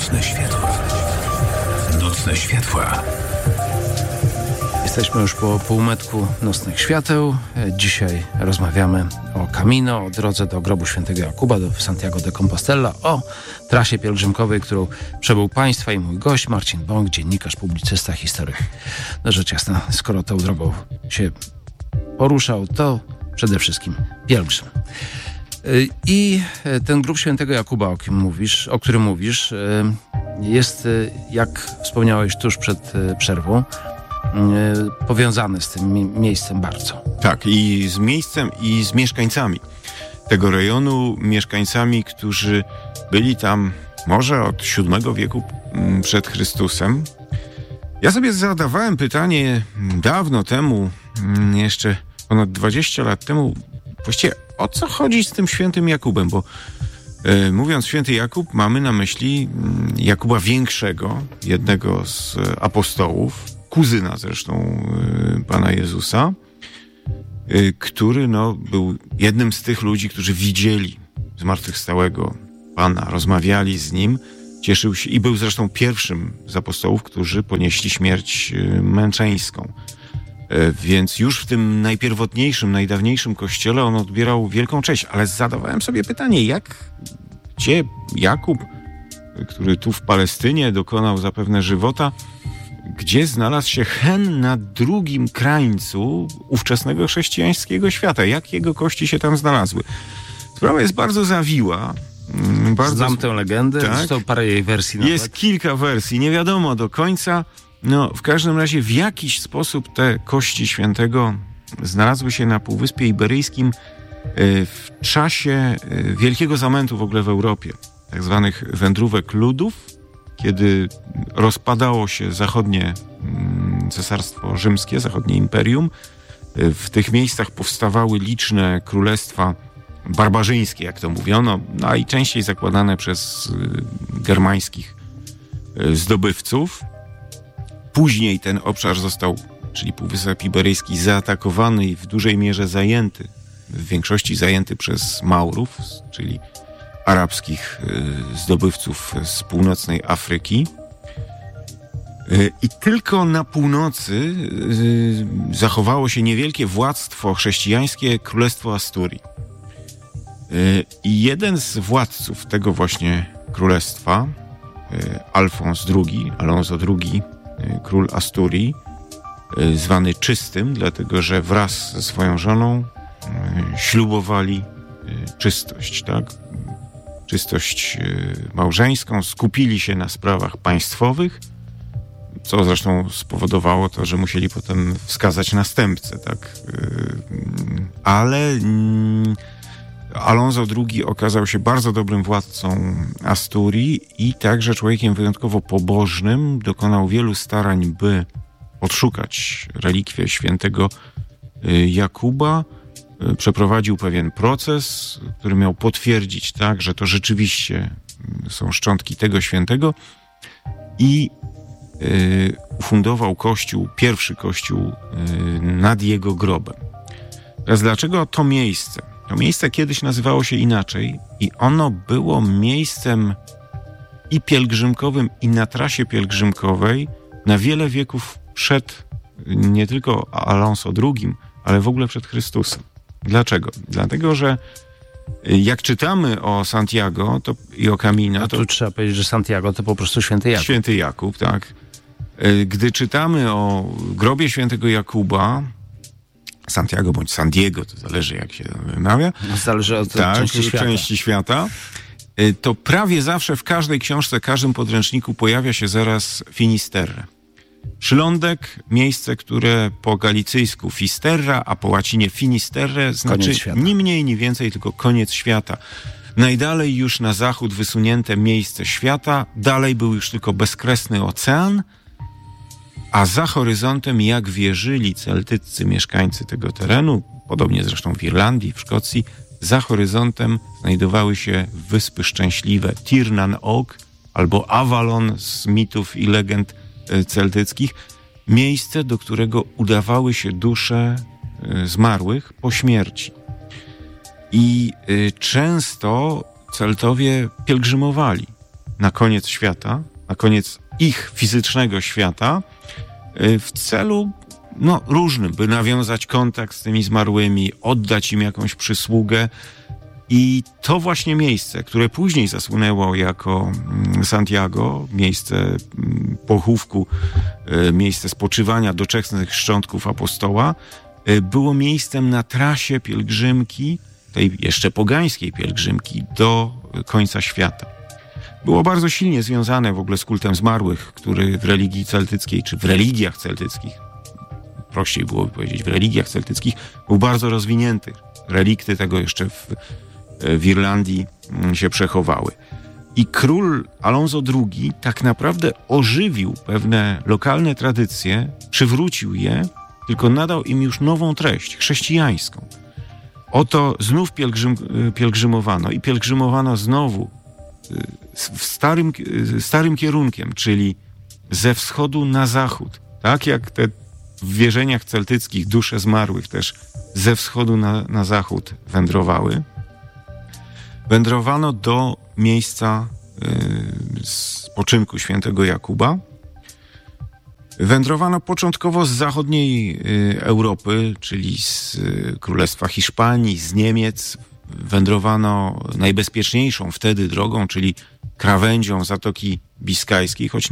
Nocne światła. Nocne światła. Jesteśmy już po półmetku nocnych świateł. Dzisiaj rozmawiamy o Camino, o drodze do grobu świętego Jakuba, do Santiago de Compostela, o trasie pielgrzymkowej, którą przebył Państwa i mój gość Marcin Bąk, dziennikarz, publicysta, historyk. No rzecz jasna, skoro tą drogą się poruszał, to przede wszystkim pielgrzym. I ten grób świętego Jakuba, o którym mówisz, jest, jak wspomniałeś tuż przed przerwą, powiązany z tym miejscem bardzo. Tak, i z miejscem, i z mieszkańcami tego rejonu, mieszkańcami, którzy byli tam może od VII wieku przed Chrystusem. Ja sobie zadawałem pytanie dawno temu, jeszcze ponad 20 lat temu, właściwie o co chodzi z tym świętym Jakubem, bo mówiąc święty Jakub, mamy na myśli Jakuba Większego, jednego z apostołów, kuzyna zresztą Pana Jezusa, który był jednym z tych ludzi, którzy widzieli zmartwychwstałego Pana, rozmawiali z Nim, cieszył się i był zresztą pierwszym z apostołów, którzy ponieśli śmierć męczeńską. Więc już w tym najpierwotniejszym, najdawniejszym kościele on odbierał wielką cześć. Ale zadawałem sobie pytanie, gdzie Jakub, który tu w Palestynie dokonał zapewne żywota, gdzie znalazł się hen na drugim krańcu ówczesnego chrześcijańskiego świata? Jak jego kości się tam znalazły? Sprawa jest bardzo zawiła. Znam tę legendę, tak? Zresztą parę jej wersji nawet. Jest kilka wersji, nie wiadomo do końca. W każdym razie w jakiś sposób te kości świętego znalazły się na Półwyspie Iberyjskim w czasie wielkiego zamętu w ogóle w Europie, tak zwanych wędrówek ludów, kiedy rozpadało się zachodnie cesarstwo rzymskie, zachodnie imperium. W tych miejscach powstawały liczne królestwa barbarzyńskie, jak to mówiono, najczęściej zakładane przez germańskich zdobywców. Później ten obszar został, czyli Półwysep Iberyjski, zaatakowany i w dużej mierze zajęty, w większości zajęty przez Maurów, czyli arabskich zdobywców z północnej Afryki. I tylko na północy zachowało się niewielkie władztwo chrześcijańskie, Królestwo Asturii. I jeden z władców tego właśnie królestwa, Alonso II, król Asturii, zwany Czystym, dlatego że wraz ze swoją żoną ślubowali czystość, tak? Czystość małżeńską, skupili się na sprawach państwowych, co zresztą spowodowało to, że musieli potem wskazać następcę, tak? Ale Alonso II okazał się bardzo dobrym władcą Asturii i także człowiekiem wyjątkowo pobożnym. Dokonał wielu starań, by odszukać relikwie świętego Jakuba. Przeprowadził pewien proces, który miał potwierdzić, tak, że to rzeczywiście są szczątki tego świętego i ufundował pierwszy kościół nad jego grobem. Teraz dlaczego to miejsce? To miejsce kiedyś nazywało się inaczej i ono było miejscem i pielgrzymkowym, i na trasie pielgrzymkowej na wiele wieków przed nie tylko Alonso II, ale w ogóle przed Chrystusem. Dlaczego? Dlatego, że jak czytamy o Santiago i o Camino... A tu trzeba powiedzieć, że Santiago to po prostu święty Jakub. Święty Jakub, tak. Gdy czytamy o grobie świętego Jakuba, Santiago bądź San Diego, to zależy jak się wymawia. Zależy od części świata. To prawie zawsze w każdej książce, każdym podręczniku pojawia się zaraz Finisterre. Przylądek, miejsce, które po galicyjsku Fisterra, a po łacinie Finisterre znaczy ni mniej, ni więcej, tylko koniec świata. Najdalej już na zachód wysunięte miejsce świata, dalej był już tylko bezkresny ocean, a za horyzontem, jak wierzyli celtyccy mieszkańcy tego terenu, podobnie zresztą w Irlandii, w Szkocji, za horyzontem znajdowały się Wyspy Szczęśliwe, Tir nan Og albo Avalon z mitów i legend celtyckich, miejsce, do którego udawały się dusze zmarłych po śmierci. I często Celtowie pielgrzymowali na koniec świata, na koniec ich fizycznego świata, w celu różnym, by nawiązać kontakt z tymi zmarłymi, oddać im jakąś przysługę. I to właśnie miejsce, które później zasłynęło jako Santiago, miejsce pochówku, miejsce spoczywania doczesnych szczątków apostoła, było miejscem na trasie pielgrzymki, tej jeszcze pogańskiej pielgrzymki, do końca świata. Było bardzo silnie związane w ogóle z kultem zmarłych, który w religii celtyckiej, czy w religiach celtyckich, prościej byłoby powiedzieć, w religiach celtyckich, był bardzo rozwinięty. Relikty tego jeszcze w Irlandii się przechowały. I król Alonso II tak naprawdę ożywił pewne lokalne tradycje, przywrócił je, tylko nadał im już nową treść, chrześcijańską. Oto znów pielgrzymowano i pielgrzymowano znowu starym kierunkiem, czyli ze wschodu na zachód. Tak jak te w wierzeniach celtyckich dusze zmarłych też ze wschodu na zachód wędrowały. Wędrowano do miejsca spoczynku świętego Jakuba. Wędrowano początkowo z zachodniej Europy, czyli z Królestwa Hiszpanii, z Niemiec. Wędrowano najbezpieczniejszą wtedy drogą, czyli krawędzią Zatoki Biskajskiej, choć